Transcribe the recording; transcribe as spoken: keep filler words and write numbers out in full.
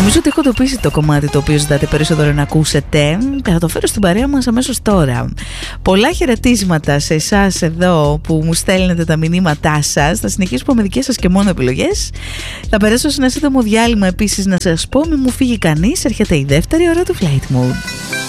Νομίζω ότι έχω εντοπίσει το κομμάτι το οποίο ζητάτε περισσότερο να ακούσετε. Θα το φέρω στην παρέα μας αμέσως τώρα. Πολλά χαιρετίσματα σε εσάς εδώ που μου στέλνετε τα μηνύματά σας. Θα συνεχίσουμε με δικές σας και μόνο επιλογές. Θα περάσω σε ένα σύντομο διάλειμμα επίσης να σας πω, μη μου φύγει κανείς. Έρχεται η δεύτερη ώρα του Flight Mode.